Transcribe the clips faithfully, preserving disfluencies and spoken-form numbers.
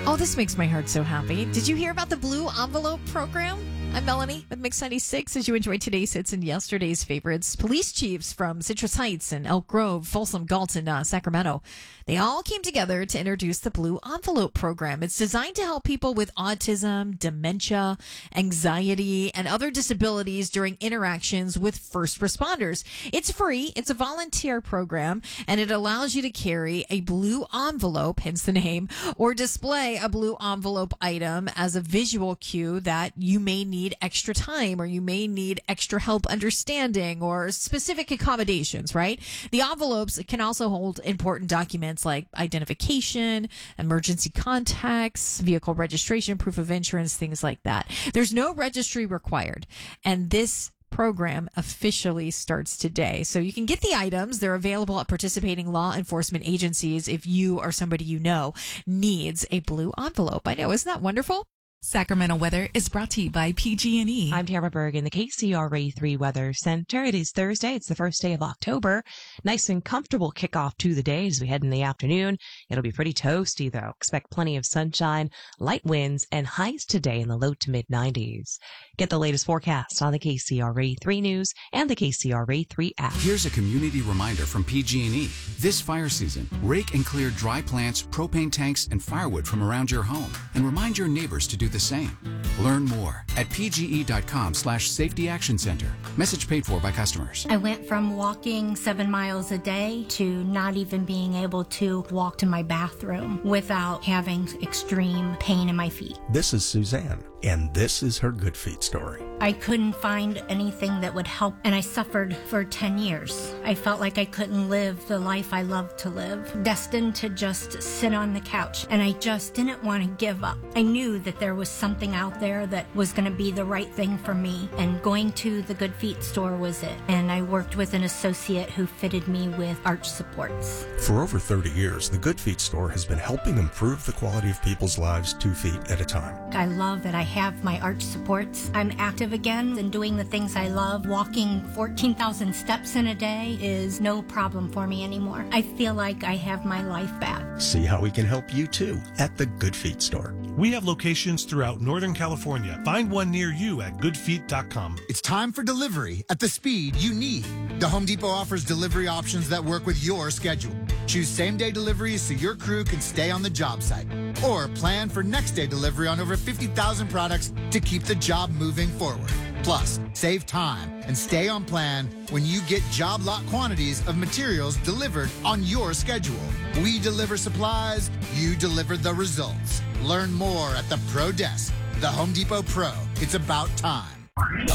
Oh, this makes my heart so happy. Did you hear about the Blue Envelope program? I'm Melanie with Mix ninety-six as you enjoy today's hits and yesterday's favorites. Police chiefs from Citrus Heights and Elk Grove, Folsom, Galton, uh, Sacramento, they all came together to introduce the Blue Envelope program. It's designed to help people with autism, dementia, anxiety, and other disabilities during interactions with first responders. It's free. It's a volunteer program, and it allows you to carry a blue envelope, hence the name, or display a blue envelope item as a visual cue that you may need extra time or you may need extra help understanding or specific accommodations, right? The envelopes can also hold important documents like identification, emergency contacts, vehicle registration, proof of insurance, things like that. There's no registry required, and this program officially starts today. So you can get the items. They're available at participating law enforcement agencies if you or somebody you know needs a blue envelope. I know, isn't that wonderful? Sacramento weather is brought to you by P G and E. I'm Tara Berg in the K C R A three Weather Center. It is Thursday. It's the first day of October. Nice and comfortable kickoff to the day as we head in the afternoon. It'll be pretty toasty, though. Expect plenty of sunshine, light winds, and highs today in the low to mid nineties. Get the latest forecast on the K C R A three News and the K C R A three app. Here's a community reminder from P G and E. This fire season, rake and clear dry plants, propane tanks, and firewood from around your home. And remind your neighbors to do the same. Learn more at pge.com slash safety action center. Message paid for by customers. I went from walking seven miles a day to not even being able to walk to my bathroom without having extreme pain in my feet. This is Suzanne, and this is her Good Feet story. I couldn't find anything that would help, and I suffered for ten years. I felt like I couldn't live the life I loved to live, destined to just sit on the couch, and I just didn't want to give up. I knew that there was something out there that was going to be the right thing for me, and going to the Good Feet store was it. And I worked with an associate who fitted me with arch supports. For over thirty years, the Good Feet store has been helping improve the quality of people's lives two feet at a time. I love that I have my arch supports. I'm active again and doing the things I love. Walking fourteen thousand steps in a day is no problem for me anymore. I feel like I have my life back. See how we can help you too at the Good Feet store. We have locations throughout Northern California. Find one near you at good feet dot com. It's time for delivery at the speed you need. The Home Depot offers delivery options that work with your schedule. Choose same-day deliveries so your crew can stay on the job site. Or plan for next-day delivery on over fifty thousand products to keep the job moving forward. Plus, save time and stay on plan when you get job lot quantities of materials delivered on your schedule. We deliver supplies, you deliver the results. Learn more at the Pro Desk. The Home Depot Pro. It's about time.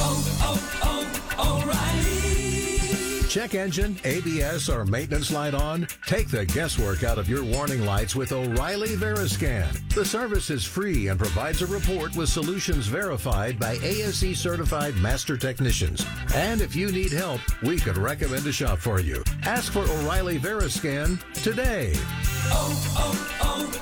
Oh, oh, oh, O'Reilly. Check engine, A B S, or maintenance light on? Take the guesswork out of your warning lights with O'Reilly Veriscan. The service is free and provides a report with solutions verified by A S E certified master technicians. And if you need help, we could recommend a shop for you. Ask for O'Reilly Veriscan today. Oh,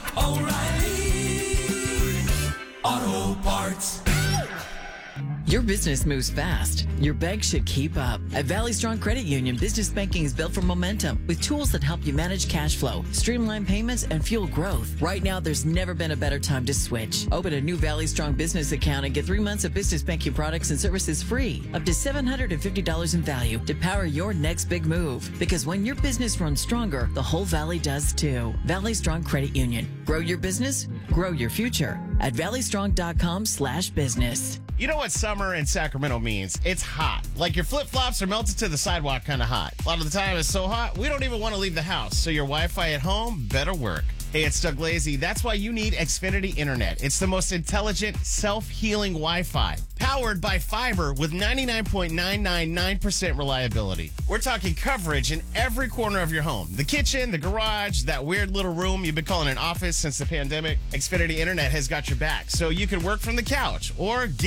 oh, oh, O'Reilly Auto Parts. Your business moves fast. Your bank should keep up. At Valley Strong Credit Union, business banking is built for momentum with tools that help you manage cash flow, streamline payments, and fuel growth. Right now, there's never been a better time to switch. Open a new Valley Strong business account and get three months of business banking products and services free, up to seven hundred fifty dollars in value to power your next big move. Because when your business runs stronger, the whole Valley does too. Valley Strong Credit Union. Grow your business, grow your future at valleystrong.com slash business. You know what summer in Sacramento means? It's hot. Like your flip-flops are melted to the sidewalk kind of hot. A lot of the time it's so hot, we don't even want to leave the house. So your Wi-Fi at home better work. Hey, it's Doug Lazy. That's why you need Xfinity Internet. It's the most intelligent, self-healing Wi-Fi. Powered by fiber with ninety-nine point nine nine nine percent reliability. We're talking coverage in every corner of your home. The kitchen, the garage, that weird little room you've been calling an office since the pandemic. Xfinity Internet has got your back. So you can work from the couch or get